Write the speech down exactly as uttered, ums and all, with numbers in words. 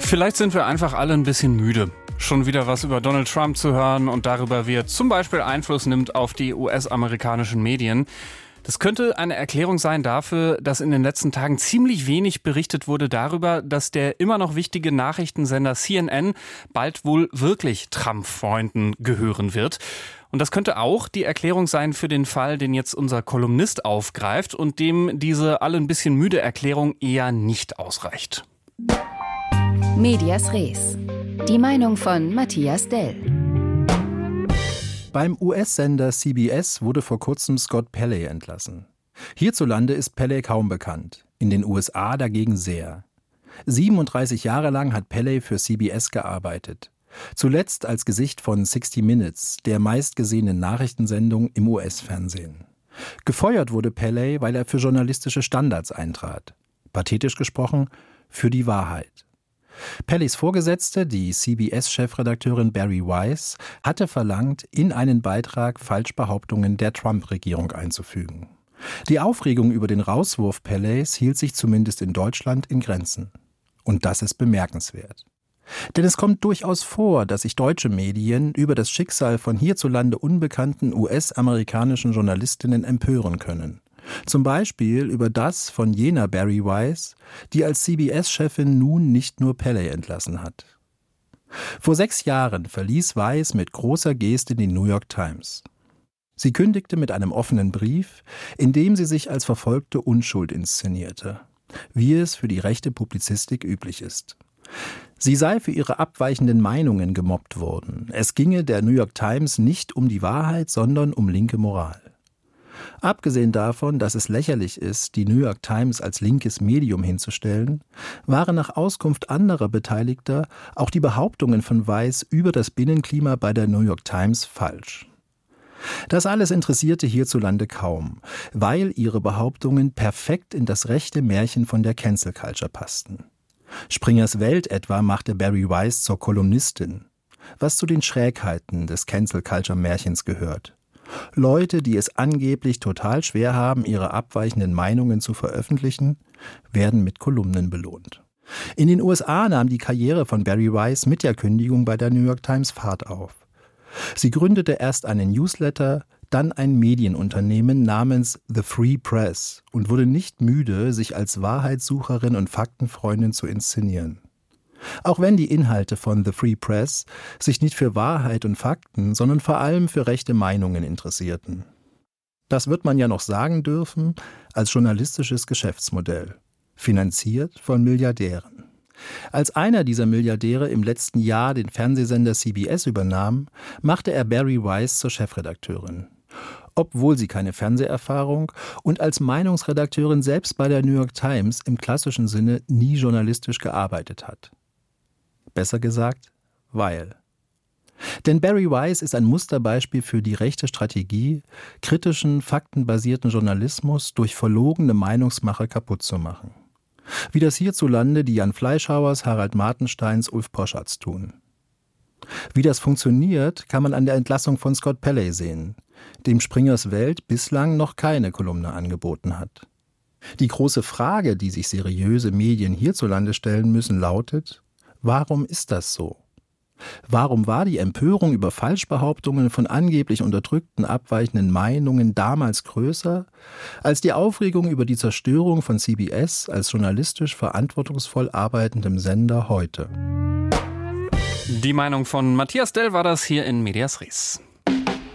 Vielleicht sind wir einfach alle ein bisschen müde. Schon wieder was über Donald Trump zu hören und darüber, wie er zum Beispiel Einfluss nimmt auf die U S-amerikanischen Medien. Das könnte eine Erklärung sein dafür, dass in den letzten Tagen ziemlich wenig berichtet wurde darüber, dass der immer noch wichtige Nachrichtensender C N N bald wohl wirklich Trump-Freunden gehören wird. Und das könnte auch die Erklärung sein für den Fall, den jetzt unser Kolumnist aufgreift und dem diese alle ein bisschen müde Erklärung eher nicht ausreicht. Medias Res. Die Meinung von Matthias Dell. Beim U S-Sender C B S wurde vor kurzem Scott Pelley entlassen. Hierzulande ist Pelley kaum bekannt, in den U S A dagegen sehr. siebenunddreißig Jahre lang hat Pelley für C B S gearbeitet. Zuletzt als Gesicht von sixty minutes, der meistgesehenen Nachrichtensendung im U S-Fernsehen. Gefeuert wurde Pelley, weil er für journalistische Standards eintrat. Pathetisch gesprochen, für die Wahrheit. Pelleys Vorgesetzte, die C B S-Chefredakteurin Bari Weiss, hatte verlangt, in einen Beitrag Falschbehauptungen der Trump-Regierung einzufügen. Die Aufregung über den Rauswurf Pelleys hielt sich zumindest in Deutschland in Grenzen. Und das ist bemerkenswert. Denn es kommt durchaus vor, dass sich deutsche Medien über das Schicksal von hierzulande unbekannten U S-amerikanischen Journalistinnen empören können. Zum Beispiel über das von jener Bari Weiss, die als C B S-Chefin nun nicht nur Pelley entlassen hat. Vor sechs Jahren verließ Weiss mit großer Geste die New York Times. Sie kündigte mit einem offenen Brief, in dem sie sich als verfolgte Unschuld inszenierte, wie es für die rechte Publizistik üblich ist. Sie sei für ihre abweichenden Meinungen gemobbt worden. Es ginge der New York Times nicht um die Wahrheit, sondern um linke Moral. Abgesehen davon, dass es lächerlich ist, die New York Times als linkes Medium hinzustellen, waren nach Auskunft anderer Beteiligter auch die Behauptungen von Weiss über das Binnenklima bei der New York Times falsch. Das alles interessierte hierzulande kaum, weil ihre Behauptungen perfekt in das rechte Märchen von der Cancel Culture passten. Springers Welt etwa machte Bari Weiss zur Kolumnistin, was zu den Schrägheiten des Cancel Culture Märchens gehört. Leute, die es angeblich total schwer haben, ihre abweichenden Meinungen zu veröffentlichen, werden mit Kolumnen belohnt. In den U S A nahm die Karriere von Bari Weiss mit der Kündigung bei der New York Times Fahrt auf. Sie gründete erst einen Newsletter, dann ein Medienunternehmen namens The Free Press und wurde nicht müde, sich als Wahrheitssucherin und Faktenfreundin zu inszenieren. Auch wenn die Inhalte von The Free Press sich nicht für Wahrheit und Fakten, sondern vor allem für rechte Meinungen interessierten. Das wird man ja noch sagen dürfen als journalistisches Geschäftsmodell, finanziert von Milliardären. Als einer dieser Milliardäre im letzten Jahr den Fernsehsender C B S übernahm, machte er Bari Weiss zur Chefredakteurin. Obwohl sie keine Fernseherfahrung und als Meinungsredakteurin selbst bei der New York Times im klassischen Sinne nie journalistisch gearbeitet hat. Besser gesagt, weil. Denn Bari Weiss ist ein Musterbeispiel für die rechte Strategie, kritischen, faktenbasierten Journalismus durch verlogene Meinungsmache kaputt zu machen. Wie das hierzulande die Jan Fleischhauers, Harald Martensteins, Ulf Poschards tun. Wie das funktioniert, kann man an der Entlassung von Scott Pelley sehen, dem Springers Welt bislang noch keine Kolumne angeboten hat. Die große Frage, die sich seriöse Medien hierzulande stellen müssen, lautet: Warum ist das so? Warum war die Empörung über Falschbehauptungen von angeblich unterdrückten, abweichenden Meinungen damals größer als die Aufregung über die Zerstörung von C B S als journalistisch verantwortungsvoll arbeitendem Sender heute? Die Meinung von Matthias Dell war das hier in Medias Res.